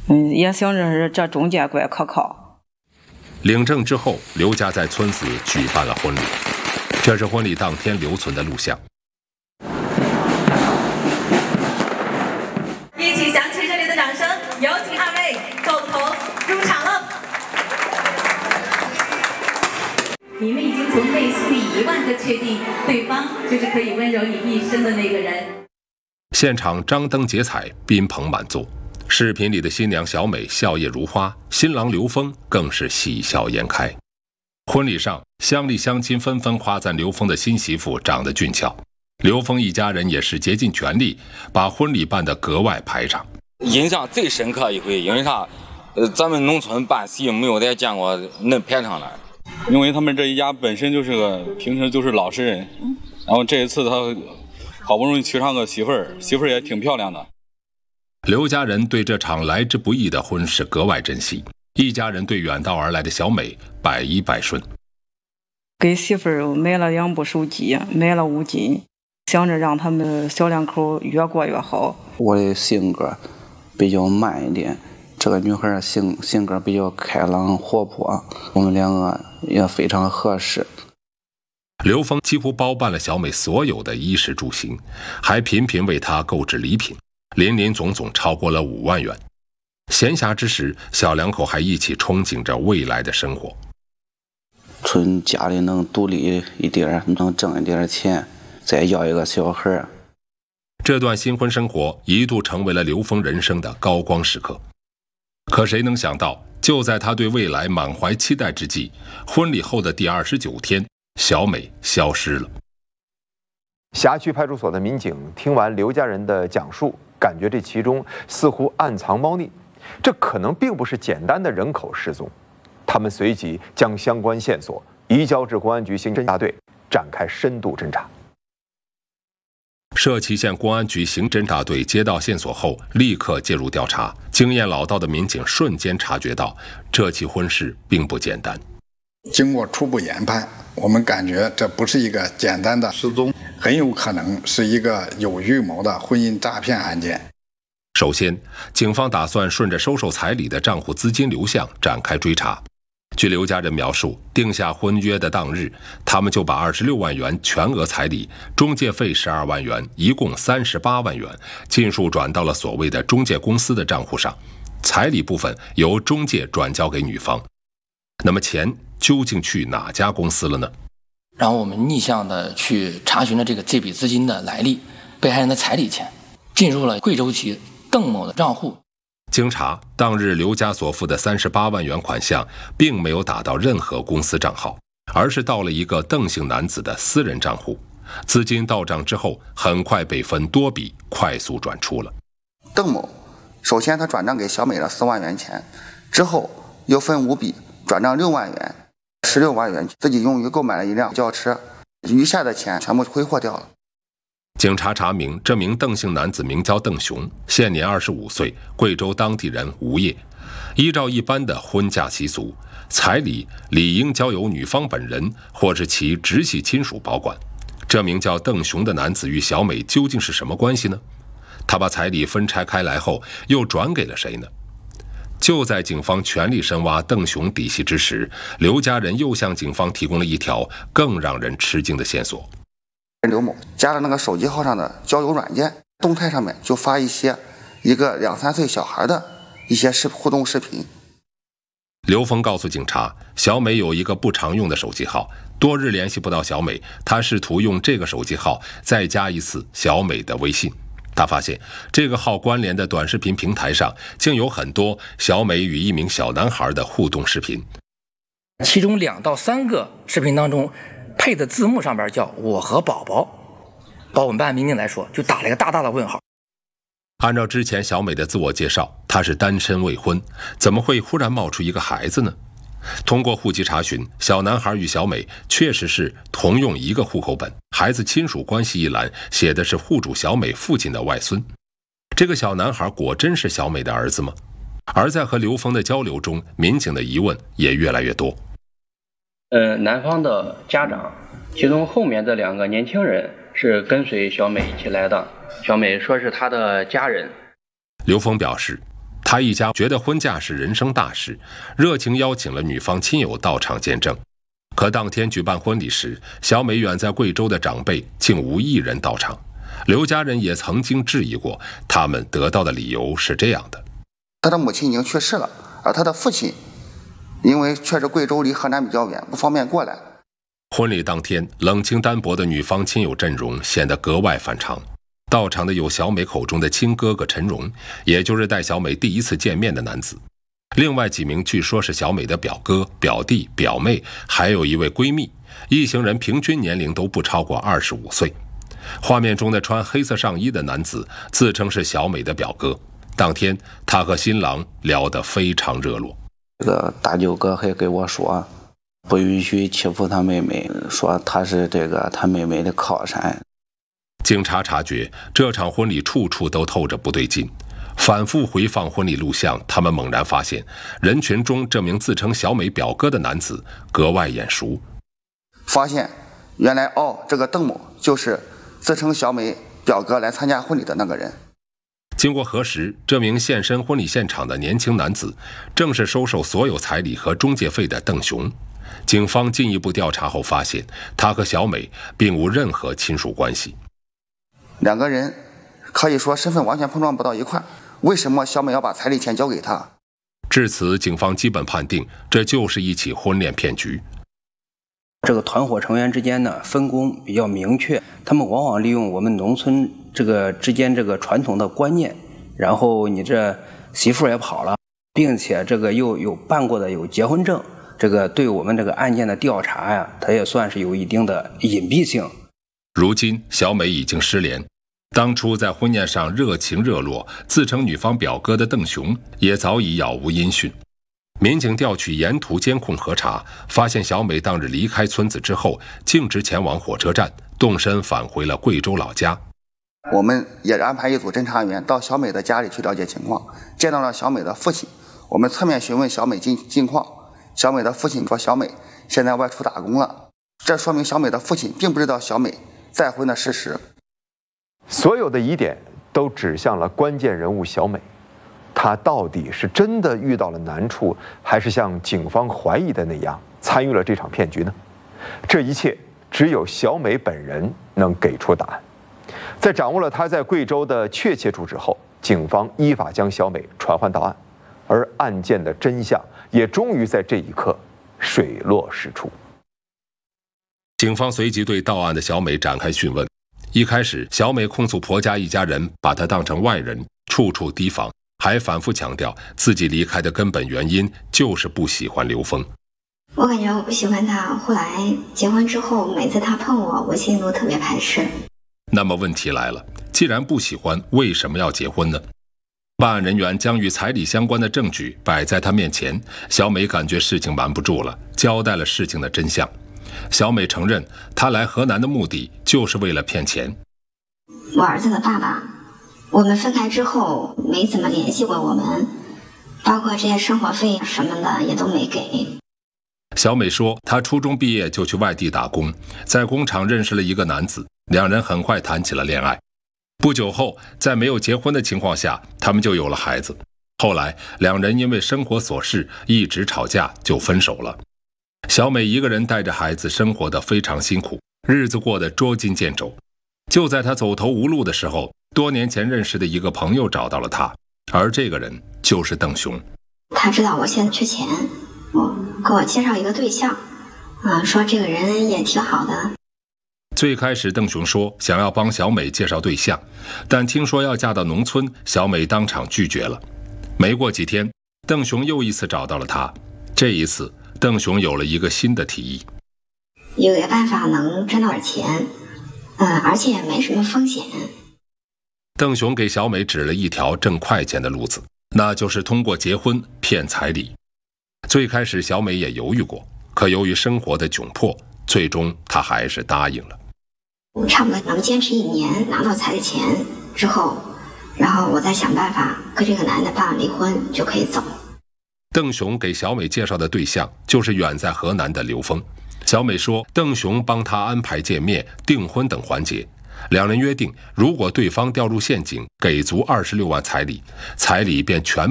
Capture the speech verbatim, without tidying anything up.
嗯，也想着是这中介怪可靠。 领证之后，刘家在村子举办了婚礼，这是婚礼当天留存的录像。 一起响起热烈的掌声，有请二位共同入场了。你们已经从内心里一万个确定，对方就是可以温柔你一生的那个人。 现场张灯结彩，宾朋满座。视频里的新娘小美笑靥如花，新郎刘峰更是喜笑颜开。婚礼上，乡里乡亲纷纷夸赞刘峰的新媳妇长得俊俏。刘峰一家人也是竭尽全力，把婚礼办得格外排场。 印象最深刻一回，因为啥？呃，咱们农村办喜没有再见过恁排场了。 因为他们这一家本身就是个平时就是老实人，然后这一次他好不容易娶上个媳妇儿，媳妇儿也挺漂亮的。 刘家人对这场来之不易的婚事格外珍惜，一家人对远道而来的小美百依百顺。 给媳妇儿买了两部手机，买了五金，想着让他们小两口越过越好。 我的性格比较慢一点，这个女孩性性格比较开朗活泼，我们两个也非常合适。 刘峰几乎包办了小美所有的衣食住行，还频频为她购置礼品，林林总总超过了五万元。闲暇之时，小两口还一起憧憬着未来的生活。 趁家里能独立一点，能挣一点钱，再要一个小孩。 这段新婚生活一度成为了刘峰人生的高光时刻。可谁能想到，就在他对未来满怀期待之际，婚礼后的第二十九天，小美消失了。 辖区派出所的民警听完刘家人的讲述，感觉这其中似乎暗藏猫腻，这可能并不是简单的人口失踪。他们随即将相关线索移交至公安局刑侦大队，展开深度侦查。 社旗县公安局刑侦大队接到线索后，立刻介入调查。经验老道的民警瞬间察觉到，这起婚事并不简单。 经过初步研判，我们感觉这不是一个简单的失踪，很有可能是一个有预谋的婚姻诈骗案件。 首先，警方打算顺着收受彩礼的账户资金流向展开追查。据刘家人描述，定下婚约的当日，他们就把二十六万元全额彩礼、中介费十二万元，一共三十八万元，尽数转到了所谓的中介公司的账户上。彩礼部分由中介转交给女方。那么钱究竟去哪家公司了呢？ 然后我们逆向的去查询了这个这笔资金的来历，被害人的彩礼钱进入了贵州籍邓某的账户。 经查，当日刘家所付的三十八万元款项并没有打到任何公司账号，而是到了一个邓姓男子的私人账户。资金到账之后，很快被分多笔快速转出了。 邓某首先他转账给小美了四万元钱，之后又分五笔转账六万元，十六万元自己用于购买了一辆轿车，余下的钱全部挥霍掉了。 警察查明，这名邓姓男子名叫邓雄，现年二十五岁，贵州当地人，无业。依照一般的婚嫁习俗，彩礼理应交由女方本人或是其直系亲属保管。这名叫邓雄的男子与小美究竟是什么关系呢？他把彩礼分拆开来后，又转给了谁呢？就在警方全力深挖邓雄底细之时，刘家人又向警方提供了一条更让人吃惊的线索。 刘某加了那个手机号上的交友软件，动态上面就发一些一个两三岁小孩的一些视互动视频。 刘峰告诉警察，小美有一个不常用的手机号，多日联系不到小美，他试图用这个手机号再加一次小美的微信。他发现这个号关联的短视频平台上竟有很多小美与一名小男孩的互动视频， 其中两到三个视频当中配的字幕上边叫我和宝宝，把我们办案民警来说就打了一个大大的问号。 按照之前小美的自我介绍，她是单身未婚，怎么会忽然冒出一个孩子呢？通过户籍查询，小男孩与小美确实是同用一个户口本，孩子亲属关系一栏写的是户主小美父亲的外孙。这个小男孩果真是小美的儿子吗？而在和刘峰的交流中，民警的疑问也越来越多。 呃，男方的家长，其中后面这两个年轻人是跟随小美一起来的，小美说是他的家人。 刘峰表示，他他一家觉得婚嫁是人生大事，热情邀请了女方亲友到场见证。可当天举办婚礼时，小美远在贵州的长辈竟无一人到场。刘家人也曾经质疑过，他们得到的理由是这样的： 他的母亲已经去世了，而他的父亲因为确实贵州离河南比较远，不方便过来。 婚礼当天，冷清单薄的女方亲友阵容显得格外反常。到场的有小美口中的亲哥哥陈荣，也就是带小美第一次见面的男子。另外几名据说是小美的表哥、表弟、表妹，还有一位闺蜜。一行人平均年龄都不超过二十五岁。画面中的穿黑色上衣的男子自称是小美的表哥。当天，他和新郎聊得非常热络。 这个大舅哥还给我说，不允许欺负他妹妹，说他是这个他妹妹的靠山。 警察察觉这场婚礼处处都透着不对劲，反复回放婚礼录像，他们猛然发现人群中这名自称小美表哥的男子格外眼熟。 发现原来哦，这个邓某就是自称小美表哥来参加婚礼的那个人。 经过核实，这名现身婚礼现场的年轻男子正是收受所有彩礼和中介费的邓雄。警方进一步调查后发现，他和小美并无任何亲属关系。 两个人可以说身份完全碰撞不到一块，为什么小美要把彩礼钱交给他？ 至此，警方基本判定这就是一起婚恋骗局。 这个团伙成员之间呢，分工比较明确，他们往往利用我们农村这个之间这个传统的观念，然后你这媳妇也跑了，并且这个又有办过的有结婚证，这个对我们这个案件的调查呀，它也算是有一定的隐蔽性。 如今小美已经失联，当初在婚宴上热情热络、自称女方表哥的邓雄也早已杳无音讯。民警调取沿途监控核查，发现小美当日离开村子之后，径直前往火车站，动身返回了贵州老家。 我们也安排一组侦查员到小美的家里去了解情况，见到了小美的父亲。我们侧面询问小美近近况，小美的父亲说小美现在外出打工了，这说明小美的父亲并不知道小美再婚的事实。 所有的疑点都指向了关键人物小美，她到底是真的遇到了难处，还是像警方怀疑的那样参与了这场骗局呢？这一切只有小美本人能给出答案。在掌握了她在贵州的确切住址后，警方依法将小美传唤到案，而案件的真相也终于在这一刻水落石出。 警方随即对到案的小美展开讯问。一开始，小美控诉婆家一家人把她当成外人，处处提防，还反复强调自己离开的根本原因就是不喜欢刘峰。 我感觉我不喜欢他，后来结婚之后，每次他碰我，我心里都特别排斥。 那么问题来了，既然不喜欢，为什么要结婚呢？办案人员将与彩礼相关的证据摆在她面前，小美感觉事情瞒不住了，交代了事情的真相。小美承认，她来河南的目的就是为了骗钱。 我儿子的爸爸，我们分开之后没怎么联系过我们，包括这些生活费什么的也都没给。 小美说，她初中毕业就去外地打工，在工厂认识了一个男子，两人很快谈起了恋爱。不久后，在没有结婚的情况下，他们就有了孩子。后来，两人因为生活琐事一直吵架，就分手了。小美一个人带着孩子生活得非常辛苦，日子过得捉襟见肘。就在她走投无路的时候，多年前认识的一个朋友找到了她，而这个人就是邓雄。 他知道我现在缺钱，我给我介绍一个对象，嗯，说这个人也挺好的。 最开始邓雄说想要帮小美介绍对象，但听说要嫁到农村，小美当场拒绝了。没过几天，邓雄又一次找到了她，这一次邓雄有了一个新的提议， 有个办法能赚到点钱，嗯，而且没什么风险。 邓雄给小美指了一条挣快钱的路子，那就是通过结婚骗彩礼。最开始小美也犹豫过，可由于生活的窘迫，最终她还是答应了。 我差不多能坚持一年，拿到彩礼钱之后，然后我再想办法跟这个男的办了离婚，就可以走。 邓雄给小美介绍的对象就是远在河南的刘峰。小美说，邓雄帮她安排见面、订婚等环节。两人约定，如果对方掉入陷阱，给足二十六万彩礼，彩礼便全